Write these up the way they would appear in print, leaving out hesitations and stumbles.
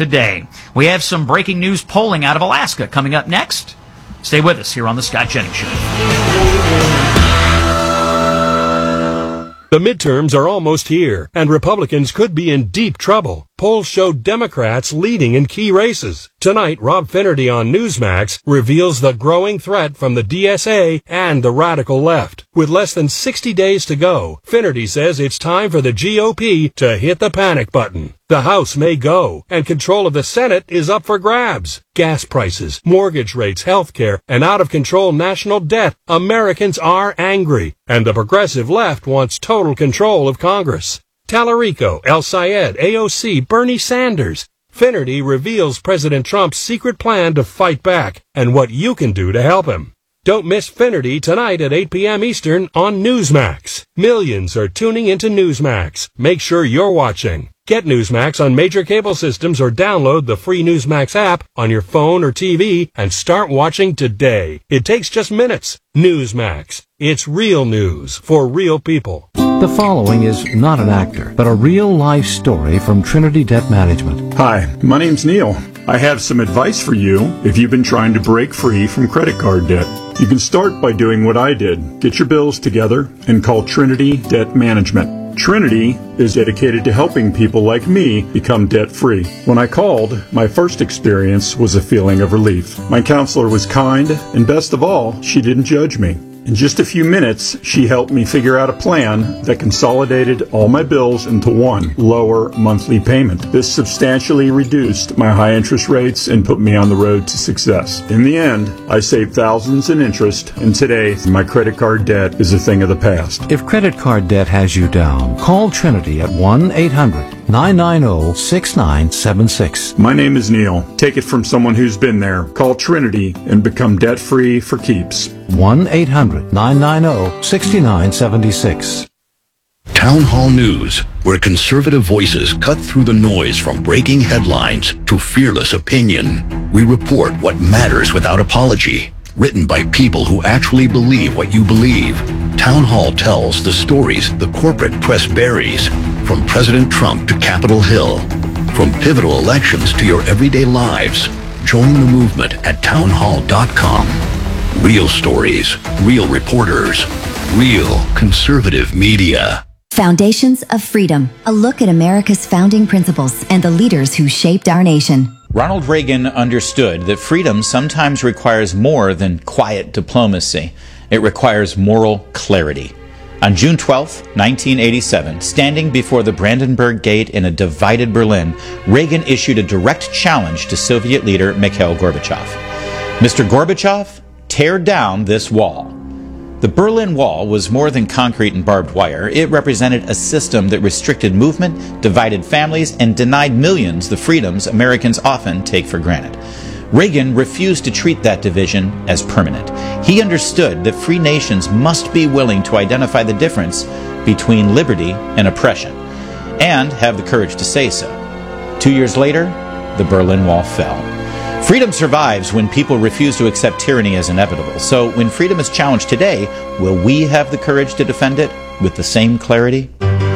today. We have some breaking news polling out of Alaska coming up next. Stay with us here on The Scott Jennings Show. The midterms are almost here, and Republicans could be in deep trouble. Polls show Democrats leading in key races. Tonight, Rob Finnerty on Newsmax reveals the growing threat from the DSA and the radical left. With less than 60 days to go, Finnerty says it's time for the GOP to hit the panic button. The House may go, and control of the Senate is up for grabs. Gas prices, mortgage rates, health care, and out-of-control national debt. Americans are angry, and the progressive left wants total control of Congress. Tallarico, El Sayed, AOC, Bernie Sanders. Finnerty reveals President Trump's secret plan to fight back and what you can do to help him. Don't miss Finnerty tonight at 8 p.m. Eastern on Newsmax. Millions are tuning into Newsmax. Make sure you're watching. Get Newsmax on major cable systems or download the free Newsmax app on your phone or TV and start watching today. It takes just minutes. Newsmax. It's real news for real people. The following is not an actor, but a real-life story from Trinity Debt Management. Hi, my name's Neil. I have some advice for you if you've been trying to break free from credit card debt. You can start by doing what I did. Get your bills together and call Trinity Debt Management. Trinity is dedicated to helping people like me become debt-free. When I called, my first experience was a feeling of relief. My counselor was kind, and best of all, she didn't judge me. In just a few minutes, she helped me figure out a plan that consolidated all my bills into one lower monthly payment. This substantially reduced my high interest rates and put me on the road to success. In the end, I saved thousands in interest, and today, my credit card debt is a thing of the past. If credit card debt has you down, call Trinity at 1-800-990-6976. My name is Neil. Take it from someone who's been there. Call Trinity and become debt-free for keeps. 1-800-990-6976. Town Hall News, where conservative voices cut through the noise from breaking headlines to fearless opinion. We report what matters without apology. Written by people who actually believe what you believe. Town Hall tells the stories the corporate press buries, from President Trump to Capitol Hill, from pivotal elections to your everyday lives. Join the movement at townhall.com. Real stories, real reporters, real conservative media. Foundations of Freedom, a look at America's founding principles and the leaders who shaped our nation. Ronald Reagan understood that freedom sometimes requires more than quiet diplomacy. It requires moral clarity. On June 12, 1987, standing before the Brandenburg Gate in a divided Berlin, Reagan issued a direct challenge to Soviet leader Mikhail Gorbachev. Mr. Gorbachev, tear down this wall. The Berlin Wall was more than concrete and barbed wire. It represented a system that restricted movement, divided families, and denied millions the freedoms Americans often take for granted. Reagan refused to treat that division as permanent. He understood that free nations must be willing to identify the difference between liberty and oppression, and have the courage to say so. 2 years later, the Berlin Wall fell. Freedom survives when people refuse to accept tyranny as inevitable. So when freedom is challenged today, will we have the courage to defend it with the same clarity?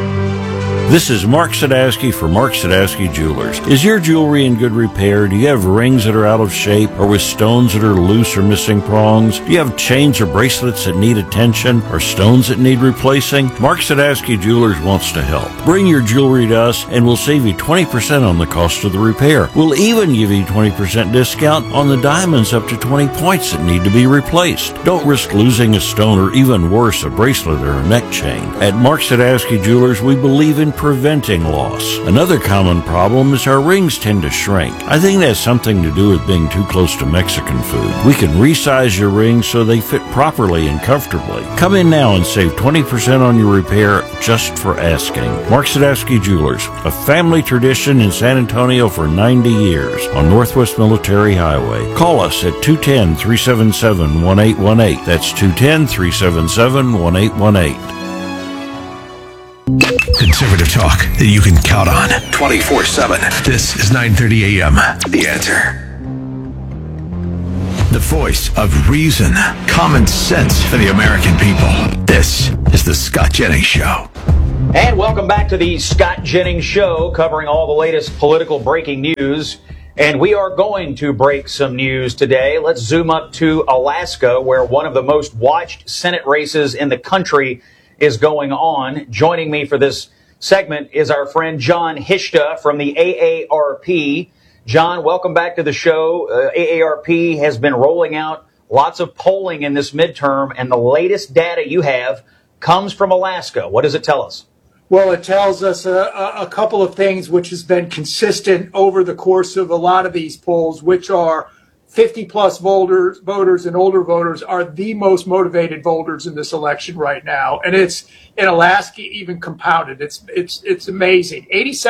This is Mark Sadowski for Mark Sadowski Jewelers. Is your jewelry in good repair? Do you have rings that are out of shape or with stones that are loose or missing prongs? Do you have chains or bracelets that need attention or stones that need replacing? Mark Sadowski Jewelers wants to help. Bring your jewelry to us and we'll save you 20% on the cost of the repair. We'll even give you 20% discount on the diamonds up to 20 points that need to be replaced. Don't risk losing a stone or even worse, a bracelet or a neck chain. At Mark Sadowski Jewelers, we believe in preventing loss. Another common problem is our rings tend to shrink. I think that has something to do with being too close to Mexican food. We can resize your rings so they fit properly and comfortably. Come in now and save 20% on your repair just for asking. Mark Sadowski Jewelers, a family tradition in San Antonio for 90 years on Northwest Military Highway. Call us at 210-377-1818. That's 210-377-1818. Conservative talk that you can count on 24/7. This is 9:30 a.m. The Answer. the voice of reason, common sense for the American people. This is the Scott Jennings Show. And welcome back to the Scott Jennings Show, covering all the latest political breaking news. And we are going to break some news today. Let's zoom up to Alaska, where one of the most watched Senate races in the country is going on. Joining me for this segment is our friend Jon Hishta from the AARP. John, welcome back to the show. AARP has been rolling out lots of polling in this midterm, and the latest data you have comes from Alaska. What does it tell us? Well, it tells us a couple of things which has been consistent over the course of a lot of these polls, which are 50-plus voters and older voters are the most motivated voters in this election right now. And it's in Alaska even compounded. It's amazing.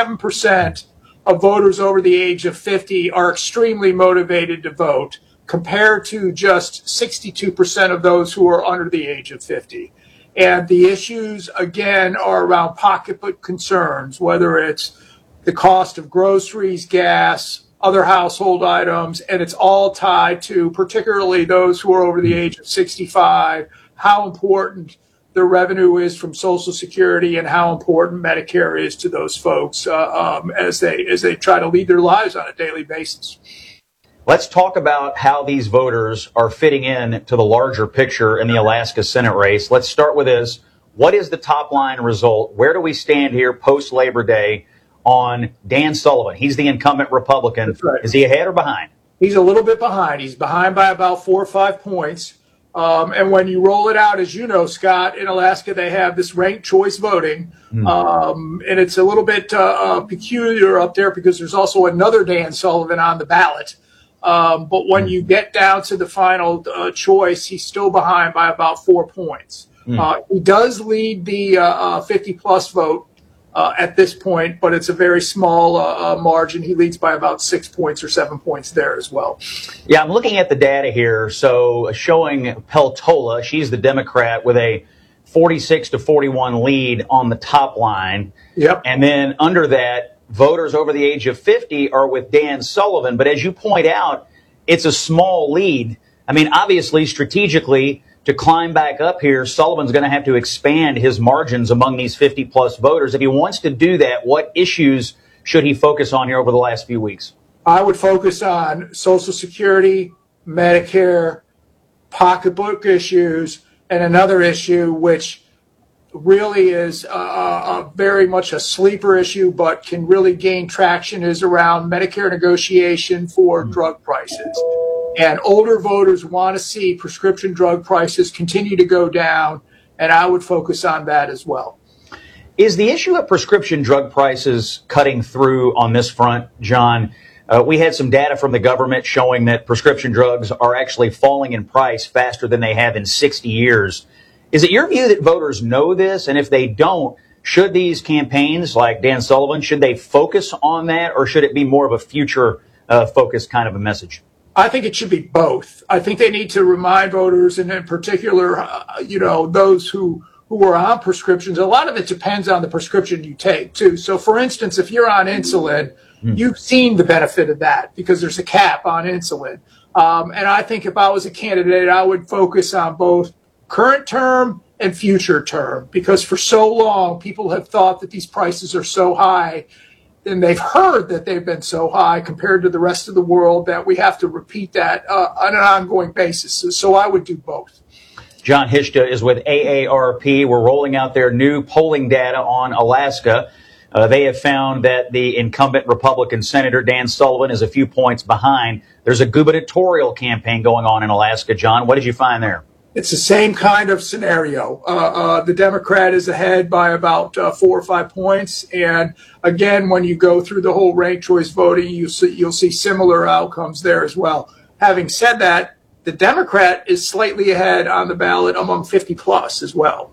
87% of voters over the age of 50 are extremely motivated to vote, compared to just 62% of those who are under the age of 50. And the issues, again, are around pocketbook concerns, whether it's the cost of groceries, gas, other household items, and it's all tied to particularly those who are over the age of 65, how important the revenue is from Social Security and how important Medicare is to those folks as they try to lead their lives on a daily basis. Let's talk about how these voters are fitting in to the larger picture in the Alaska Senate race. Let's start with this. What is the top line result? Where do we stand here post-Labor Day on Dan Sullivan? He's the incumbent Republican. That's right. Is he ahead or behind? He's a little bit behind. He's behind by about 4 or 5 points. And when you roll it out, as you know, Scott, in Alaska, they have this ranked choice voting. And it's a little bit peculiar up there because there's also another Dan Sullivan on the ballot. But when you get down to the final choice, he's still behind by about 4 points. He does lead the 50-plus vote at this point, but it's a very small margin. He leads by about 6 points or 7 points there as well. Yeah, I'm looking at the data here. So showing Peltola, she's the Democrat with a 46-41 lead on the top line. Yep. And then under that, voters over the age of 50 are with Dan Sullivan. But as you point out, it's a small lead. I mean, obviously, strategically, to climb back up here, Sullivan's going to have to expand his margins among these 50-plus voters. If he wants to do that, what issues should he focus on here over the last few weeks? I would focus on Social Security, Medicare, pocketbook issues, and another issue which really is very much a sleeper issue but can really gain traction is around Medicare negotiation for drug prices. And older voters want to see prescription drug prices continue to go down, and I would focus on that as well. Is the issue of prescription drug prices cutting through on this front, John? We had some data from the government showing that prescription drugs are actually falling in price faster than they have in 60 years. Is it your view that voters know this? And if they don't, should these campaigns like Dan Sullivan, should they focus on that, or should it be more of a future focused kind of a message? I think it should be both. I think they need to remind voters, and in particular, those who are on prescriptions. A lot of it depends on the prescription you take, too. So, for instance, if you're on insulin, you've seen the benefit of that because there's a cap on insulin. And I think if I was a candidate, I would focus on both current term and future term, because for so long people have thought that these prices are so high, and they've heard that they've been so high compared to the rest of the world that we have to repeat that on an ongoing basis. So I would do both. Jon Hishta is with AARP. We're rolling out their new polling data on Alaska. They have found that the incumbent Republican Senator Dan Sullivan is a few points behind. There's a gubernatorial campaign going on in Alaska. John, what did you find there? It's the same kind of scenario. The Democrat is ahead by about 4 or 5 points. And again, when you go through the whole ranked choice voting, you'll see similar outcomes there as well. Having said that, the Democrat is slightly ahead on the ballot among 50 plus as well.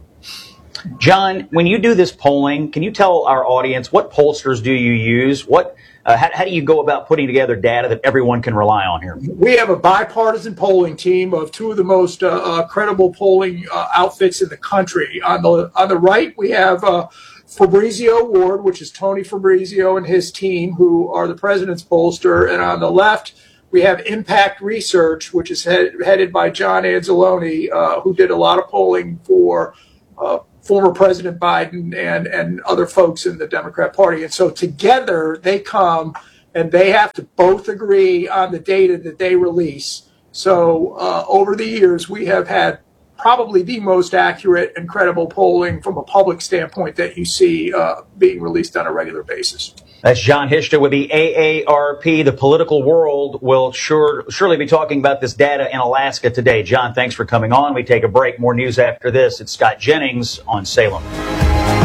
John, when you do this polling, can you tell our audience what pollsters do you use? How do you go about putting together data that everyone can rely on here? We have a bipartisan polling team of two of the most credible polling outfits in the country. On the right, we have Fabrizio Ward, which is Tony Fabrizio and his team, who are the president's pollster. And on the left, We have Impact Research, which is headed by John Anzalone, who did a lot of polling for former President Biden and other folks in the Democrat Party. And so together they come and they have to both agree on the data that they release. So over the years, we have had probably the most accurate and credible polling from a public standpoint that you see being released on a regular basis. That's John Hishta with the AARP. The political world will surely be talking about this data in Alaska today. John, thanks for coming on. We take a break. More news after this. It's Scott Jennings on Salem.